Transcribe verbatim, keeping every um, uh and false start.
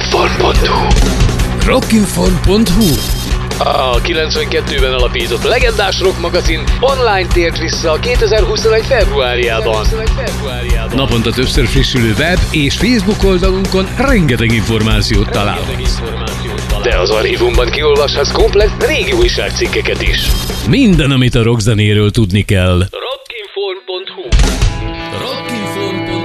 rockinform pont hu rockinform pont hu A kilencvenkettőben alapított legendás rock magazin online tért vissza kétezer-huszonegy februárjában. Naponta többször frissülő web és Facebook oldalunkon rengeteg információt találhatsz. De az archívumban kiolvashatsz komplett régi újságcikkeket is. Minden, amit a rockzenéről tudni kell.